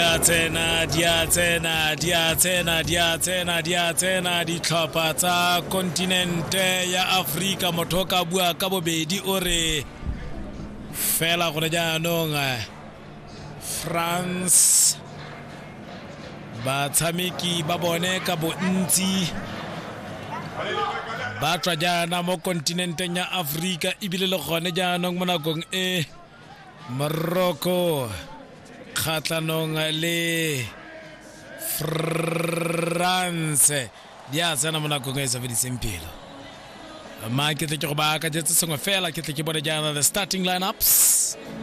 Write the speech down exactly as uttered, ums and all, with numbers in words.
dia tsena dia tsena dia tsena dia tsena dia tsena di tlhopha tsa kontinente ya Afrika. Mothoka bua ka bobedi o re fela go jaanong France ba tshameki ba bone ka bontsi ba tswa jaana mo kontinenteng ya Afrika ebile le gone jaanong mo nakong e Morocco khatlanong le France dia tsena mo nakong e sa fediseng pelo. Ma ke tle ke go ba ka jetse sengwe fela ke tle ke bone jaana the starting lineups.